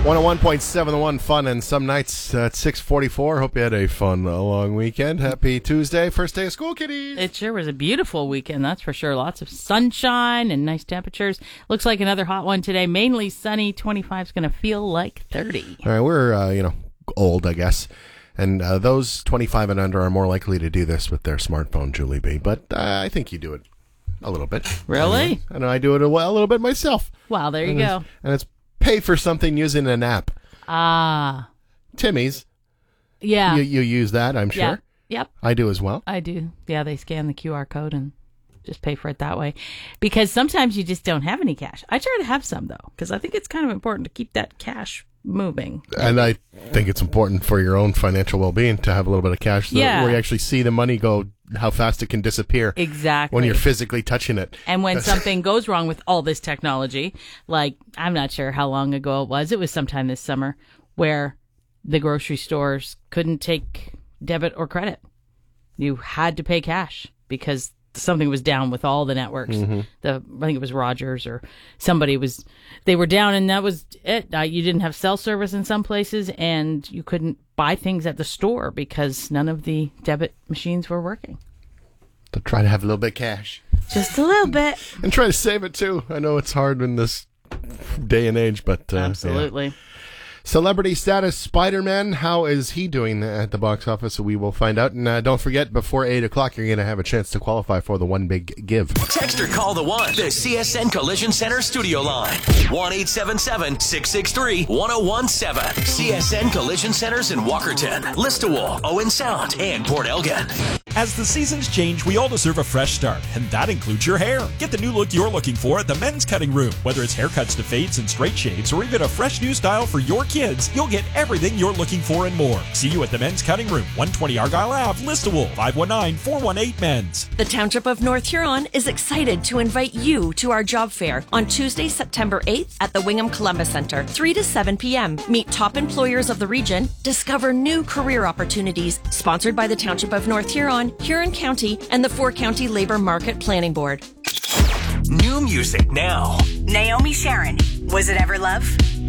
101.7 The One Fun, and some nights at 6:44. Hope you had a fun long weekend. Happy Tuesday, first day of school, kiddies. It sure was a beautiful weekend, that's for sure. Lots of sunshine and nice temperatures. Looks like another hot one today. Mainly sunny. 25 is going to feel like 30. All right, we're, old, I guess. And those 25 and under are more likely to do this with their smartphone, Julie B. But I think you do it a little bit. Really? And I do it a little bit myself. Wow, there you go. And it's pay for something using an app. Timmy's. Yeah. You use that, I'm sure. Yeah. Yep. I do as well. I do. Yeah, they scan the QR code and just pay for it that way. Because sometimes you just don't have any cash. I try to have some, though, because I think it's kind of important to keep that cash moving. And I think it's important for your own financial well-being to have a little bit of cash where you actually see the money go, how fast it can disappear. Exactly. When you're physically touching it. And when something goes wrong with all this technology, like I'm not sure how long ago it was sometime this summer, where the grocery stores couldn't take debit or credit. You had to pay cash because something was down with all the networks. Mm-hmm. I think it was Rogers or they were down, and that was it. You didn't have cell service in some places, and you couldn't buy things at the store because none of the debit machines were working. So try to have a little bit of cash. Just a little bit. And try to save it, too. I know it's hard in this day and age, but... Absolutely. Yeah. Celebrity status Spider-Man, how is he doing at the box office? We will find out. And don't forget, before 8 o'clock, you're going to have a chance to qualify for the One Big Give. Text or call the One, the CSN Collision Center studio line. 1-877-663-1017. CSN Collision Centers in Walkerton, Listowel, Owen Sound, and Port Elgin. As the seasons change, we all deserve a fresh start, and that includes your hair. Get the new look you're looking for at the Men's Cutting Room. Whether it's haircuts to fades and straight shaves, or even a fresh new style for your kids, you'll get everything you're looking for and more. See you at the Men's Cutting Room, 120 Argyle Ave, Listowel, 519-418-MENS. The Township of North Huron is excited to invite you to our job fair on Tuesday, September 8th at the Wingham Columbus Center, 3 to 7 p.m. Meet top employers of the region, discover new career opportunities, sponsored by the Township of North Huron, Huron County, and the 4-County Labor Market Planning Board. New music now. Naomi Sharon, Was It Ever Love?